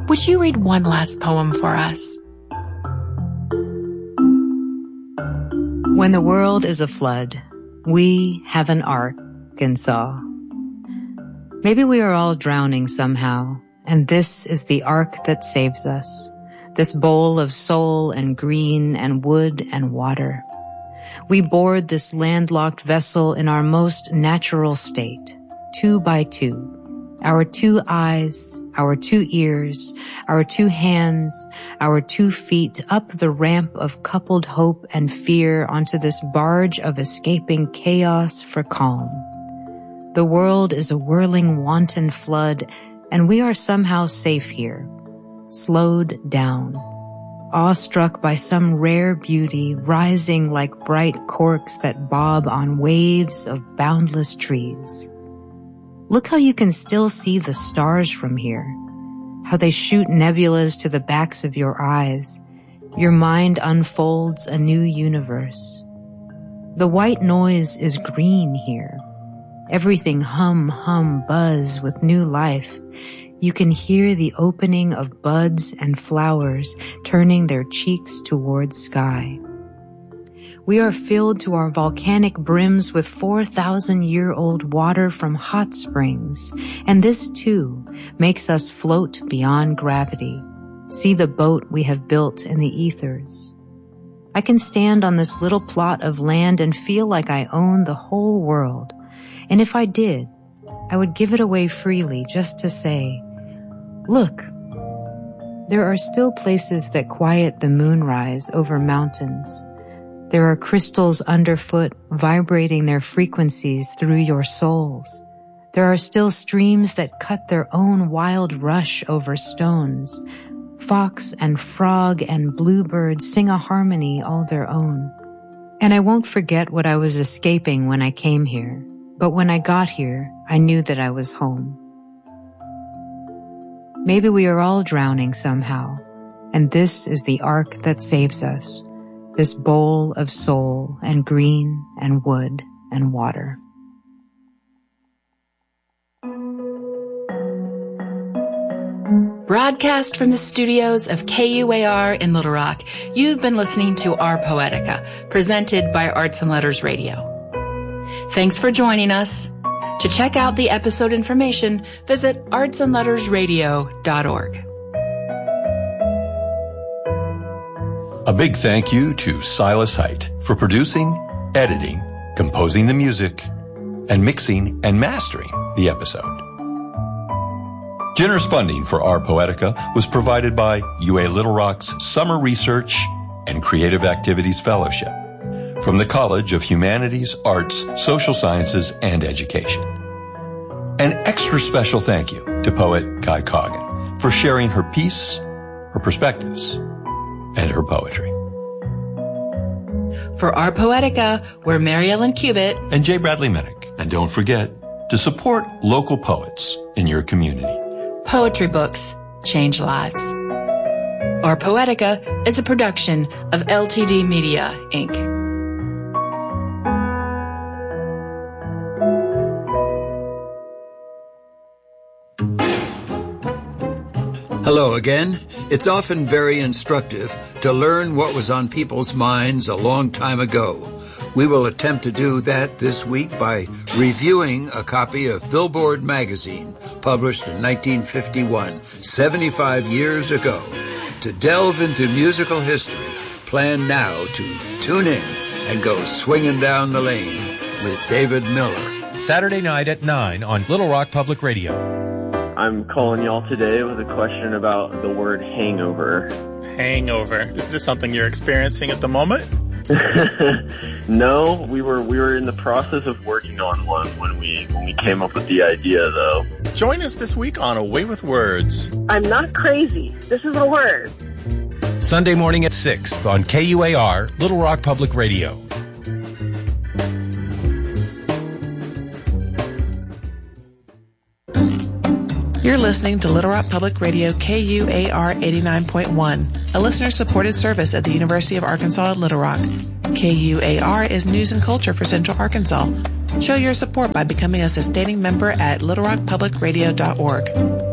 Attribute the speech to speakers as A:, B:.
A: would you read one last poem for us?
B: When the world is a flood, we have an ark and saw. Maybe we are all drowning somehow, and this is the ark that saves us, this bowl of soul and green and wood and water. We board this landlocked vessel in our most natural state, 2 by 2. Our 2 eyes, our 2 ears, our 2 hands, our 2 feet up the ramp of coupled hope and fear onto this barge of escaping chaos for calm. The world is a whirling wanton flood, and we are somehow safe here, slowed down, awestruck by some rare beauty rising like bright corks that bob on waves of boundless trees. Look how you can still see the stars from here, how they shoot nebulas to the backs of your eyes. Your mind unfolds a new universe. The white noise is green here. Everything hum, buzz with new life. You can hear the opening of buds and flowers turning their cheeks towards sky. We are filled to our volcanic brims with 4,000-year-old water from hot springs, and this too makes us float beyond gravity. See the boat we have built in the ethers. I can stand on this little plot of land and feel like I own the whole world. And if I did, I would give it away freely just to say, look, there are still places that quiet the moonrise over mountains. There are crystals underfoot vibrating their frequencies through your souls. There are still streams that cut their own wild rush over stones. Fox and frog and bluebird sing a harmony all their own. And I won't forget what I was escaping when I came here. But when I got here, I knew that I was home. Maybe we are all drowning somehow, and this is the ark that saves us, this bowl of soul and green and wood and water.
A: Broadcast from the studios of KUAR in Little Rock, you've been listening to Our Poetica, presented by Arts and Letters Radio. Thanks for joining us. To check out the episode information, visit artsandlettersradio.org.
C: A big thank you to Silas Height for producing, editing, composing the music, and mixing and mastering the episode. Generous funding for Our Poetica was provided by UA Little Rock's Summer Research and Creative Activities Fellowship from the College of Humanities, Arts, Social Sciences, and Education. An extra special thank you to poet Kai Coggin for sharing her piece, her perspectives, and her poetry.
A: For Our Poetica, we're Mary Ellen Cubitt
C: and Jay Bradley Minnick. And don't forget to support local poets in your community.
A: Poetry books change lives. Our Poetica is a production of LTD Media, Inc.
D: Hello again. It's often very instructive to learn what was on people's minds a long time ago. We will attempt to do that this week by reviewing a copy of Billboard magazine, published in 1951, 75 years ago. To delve into musical history, plan now to tune in and go swinging down the lane with David Miller.
E: Saturday night at 9 on Little Rock Public Radio.
F: I'm calling y'all today with a question about the word hangover.
G: Hangover. Is this something you're experiencing at the moment?
F: No, we were in the process of working on one when we came up with the idea, though.
G: Join us this week on Away with Words.
H: I'm not crazy. This is a word.
E: Sunday morning at 6 on KUAR, Little Rock Public Radio.
I: You're listening to Little Rock Public Radio KUAR 89.1, a listener-supported service at the University of Arkansas at Little Rock. KUAR is news and culture for Central Arkansas. Show your support by becoming a sustaining member at littlerockpublicradio.org.